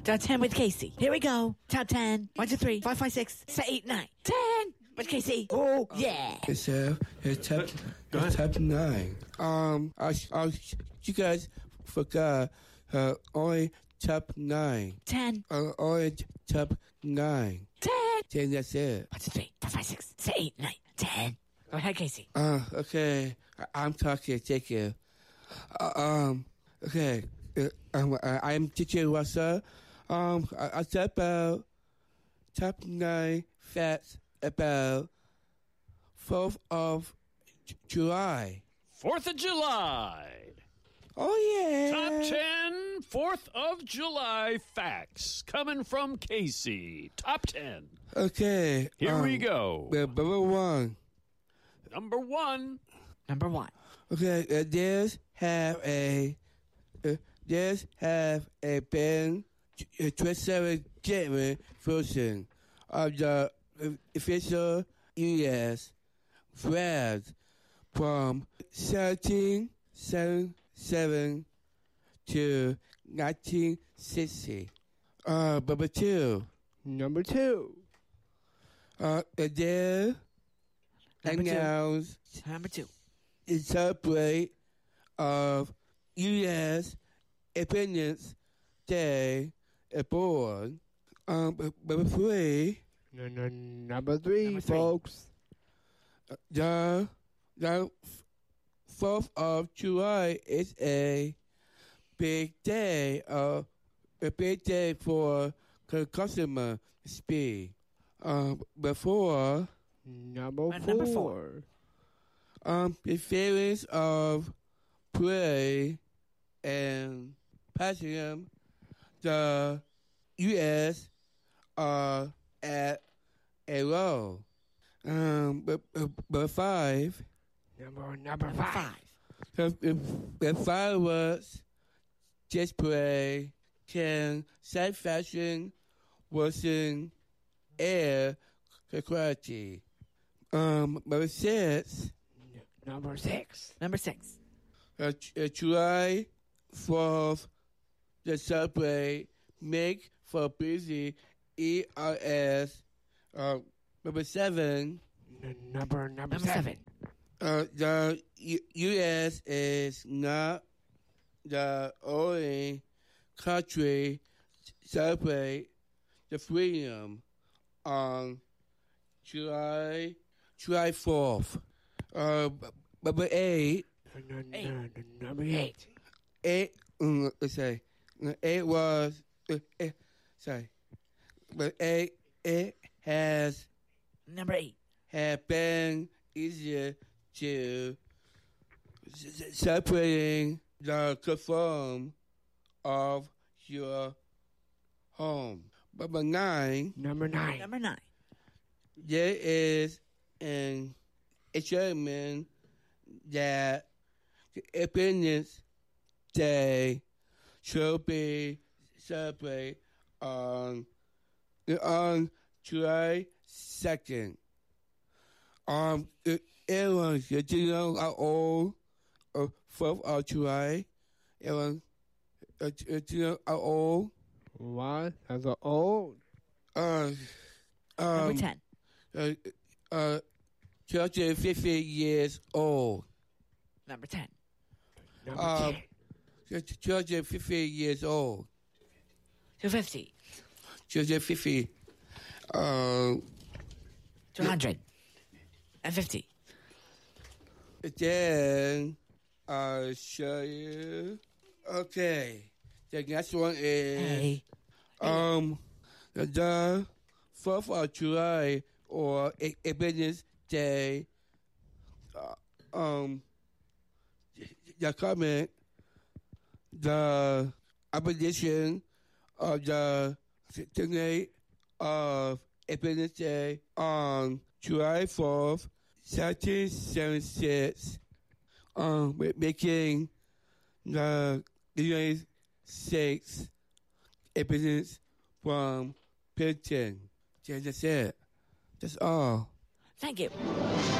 Top 10 with Casey. Here we go. Top 10. 1, 2, 3, 4, 5, 6, 7, 8, 9, 10. With Casey. Oh, yeah. It's top 9. You guys forgot only top 9. 10. Only top 9. 10. 10, that's it. 1, 2, 3, 4, 5, 6, 7, 8, 9, 10. Go ahead, Casey. Okay. I'm talking. Thank you. Okay. I'm teacher Russell. I talk about top 9 facts about 4th of July. 4th of July. Oh, yeah. Top 10 4th of July facts coming from Casey. Top 10. Okay. Here we go. Number 1. Number 1. Number 1. Okay. There's have been 27 German version of the official U.S. flag from 1777 to 1960. Number 2. Number 2. There announced Number 2. in celebrate of U.S. Independence Day aboard. Number 3. Number 3, folks. The 4th of July is a big day for customer speed. Before Number 4. The feelings of prey and passion, the U.S. are at a low. But 5. Number 5. The fireworks display can side fashion worsen air quality. Number 6. Number 6. Number 6. July 4th, the subway make for busy ERS. Number 7. Number 7. The U.S. is not the only country celebrate the freedom on July 4th. Number 8. Number 8. 8. Let's say 8 was sorry, but 8 has Number 8. have been easier to separating the conform of your home. Number 9. Number 9. Number 9. There is an assumption that the Independence Day should be celebrated on July 2nd. Everyone, do you know how old 4th of July? Everyone, do you know how old? What? That's old? Number 10. 250 years old. Number 10. Number 250 years old. 250. 250. 250. Then I'll show you. Okay. The next one is the 4th of July or Independence Day. The comment, the opposition of the date of Independence Day on July 4th, 1776, making the United States independence from Britain. That's it. That's all. Thank you.